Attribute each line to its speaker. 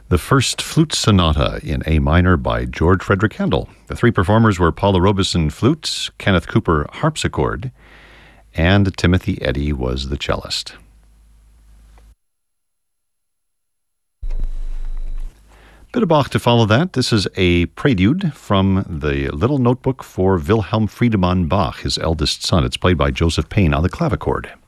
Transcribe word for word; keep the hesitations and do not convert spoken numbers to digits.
Speaker 1: The First Flute Sonata in A minor by George Frederick Handel. The three performers were Paula Robeson flute, Kenneth Cooper harpsichord, and Timothy Eddy was the cellist. Bit of Bach to follow that. This is a prelude from the Little Notebook for Wilhelm Friedemann Bach, his eldest son. It's played by Joseph Payne on the clavichord.